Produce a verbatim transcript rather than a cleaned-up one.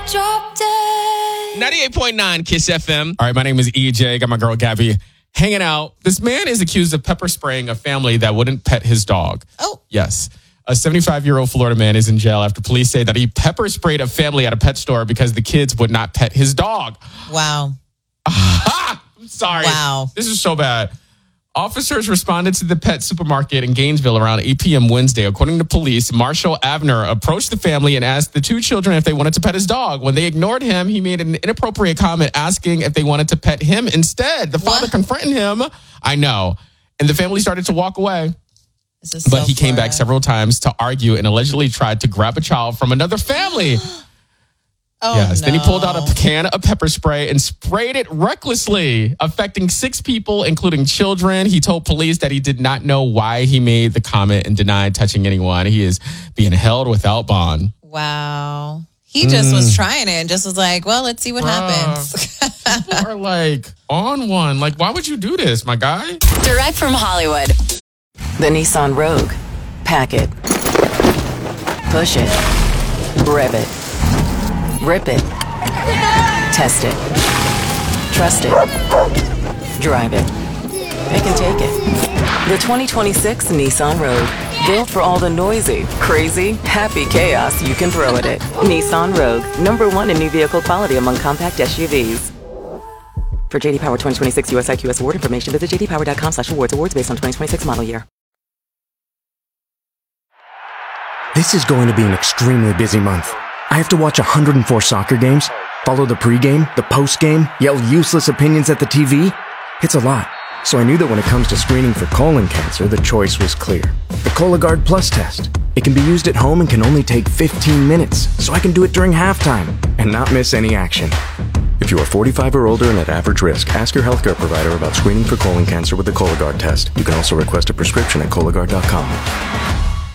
Drop dead. ninety-eight point nine Kiss F M. All right, my name is E J. Got my girl Gabby hanging out. This man is accused of pepper spraying a family that wouldn't pet his dog. Oh. Yes. A seventy-five-year-old Florida man is in jail after police say that he pepper sprayed a family at a pet store because the kids would not pet his dog. Wow. I'm sorry. Wow. This is so bad. Officers responded to the pet supermarket in Gainesville around eight p.m. Wednesday. According to police, Marshall Avner approached the family and asked the two children if they wanted to pet his dog. When they ignored him, he made an inappropriate comment asking if they wanted to pet him instead. The father What? confronted him. I know. And the family started to walk away. This is But so he came back Florida. several times to argue and allegedly tried to grab a child from another family. Oh, Yes. no. Then he pulled out a can of pepper spray and sprayed it recklessly, affecting six people, including children. He told police that he did not know why he made the comment and denied touching anyone. He is being held without bond. Wow. He just was trying it and just was like, well, let's see what Bruh. happens. People are like on one. Like, why would you do this, my guy? Direct from Hollywood. The Nissan Rogue. Pack it. Push it. Rev it. Rip it. Test it. Trust it. Drive it. Pick and take it. The twenty twenty-six Nissan Rogue. Built for all the noisy, crazy, happy chaos you can throw at it. Nissan Rogue. Number one in new vehicle quality among compact S U Vs. For J D Power twenty twenty-six U S I Q S award information, visit j d power dot com slash awards. Awards based on twenty twenty-six model year. This is going to be an extremely busy month. I have to watch one hundred four soccer games, follow the pregame, the postgame, yell useless opinions at the T V. It's a lot. So I knew that when it comes to screening for colon cancer, the choice was clear. The Cologuard Plus test. It can be used at home and can only take fifteen minutes, so I can do it during halftime and not miss any action. If you are forty-five or older and at average risk, ask your healthcare provider about screening for colon cancer with the Cologuard test. You can also request a prescription at Cologuard dot com.